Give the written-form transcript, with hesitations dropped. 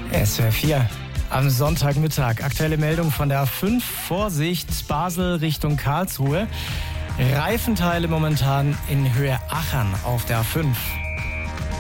SWR 4 am Sonntagmittag. Aktuelle Meldung von der A5. Vorsicht, Basel Richtung Karlsruhe. Reifenteile momentan in Höhe Achern auf der A5.